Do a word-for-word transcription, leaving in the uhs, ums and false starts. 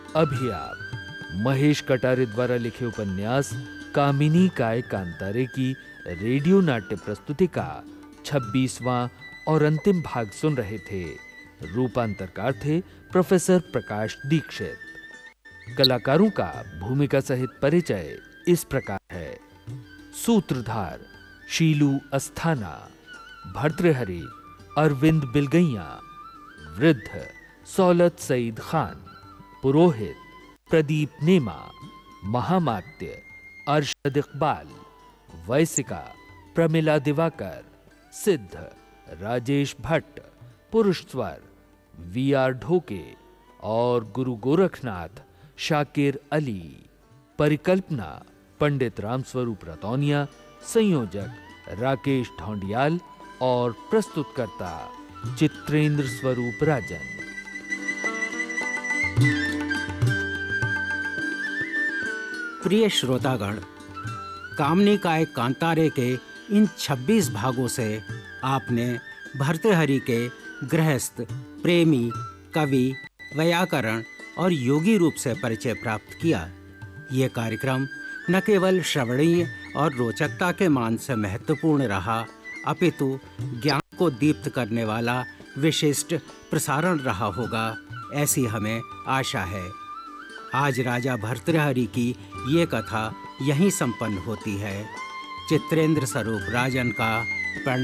अभी आप महेश कटारे द्वारा लिखे उपन्यास कामिनी काय कांतारे की रेडियो नाट्य प्रस्तुति का छब्बीसवां और अंतिम भाग सुन रहे थे। रूपांतरकार थे प्रोफेसर प्रकाश दीक्षित। कलाकारों का भूमिका सहित परिचय इस प्रकार है। सूत्रधार शीलू अस्थाना, भर्तृहरि अरविंद बिलगैया, वृद्ध सौलत सईद खान, पुरोहित प्रदीप नेमा, महामात्य अरशद इकबाल, वैसिका प्रमिला दिवाकर, सिद्ध राजेश भट्ट, पुरुष स्वर वी आर ढोके और गुरु गोरखनाथ शाकिर अली। परिकल्पना पंडित रामस्वरूप रतौनिया, संयोजक राकेश ढौंडियाल और प्रस्तुतकर्ता चित्रेंद्र स्वरूप राजन। प्रिय श्रोतागण, कामिनी काय कांतारे के इन छब्बीस भागों से आपने भर्तृहरि के गृहस्थ, प्रेमी, कवि, वैयाकरण और योगी रूप से परिचय प्राप्त किया। ये कार्यक्रम न केवल श्रवणीय और रोचकता के मान से महत्वपूर्ण रहा, अपितु ज्ञान को दीप्त करने वाला विशिष्ट प्रसारण रहा होगा, ऐसी हमें आशा है। आज राजा भर्तृहरि की ये कथा यहीं संपन्न होती है। चित्रेंद्र स्वरूप राजन का